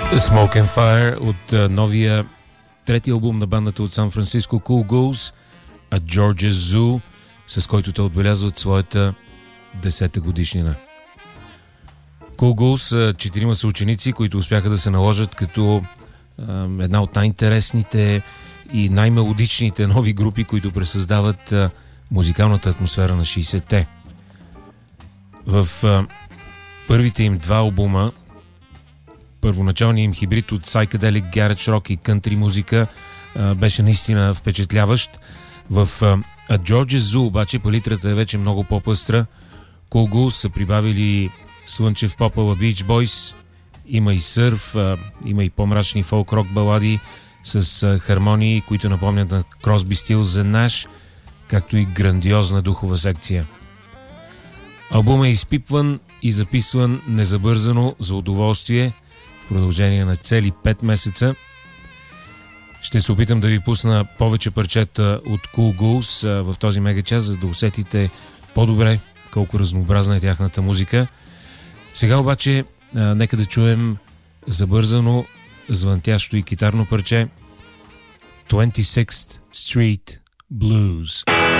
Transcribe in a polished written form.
Smoke and Fire от новия трети албум на бандата от Сан Франциско Cool Ghouls, A Georgia Zoo, с който те отбелязват своята 10-та годишнина. Cool Ghouls са 4 съученици, които успяха да се наложат като една от най-интересните и най-мелодичните нови групи, които пресъздават музикалната атмосфера на 60-те. В първите им 2 албума, първоначалният им хибрид от psychedelic, garage rock и country музика беше наистина впечатляващ. В A Georgia Zoo обаче палитрата е вече много по-пъстра. Cool Ghouls са прибавили слънчев поп ала Beach Boys, има и сърф, има и по-мрачни фолк-рок балади с хармонии, които напомнят на Crosby, Stills and Nash, както и грандиозна духова секция. Албумът е изпипван и записван незабързано за удоволствие в продължение на цели 5 месеца. Ще се опитам да ви пусна повече парчета от Cool Ghouls в този мегачас, за да усетите по-добре колко разнообразна е тяхната музика. Сега обаче нека да чуем забързано, звънтящо и китарно парче 26th Street Blues.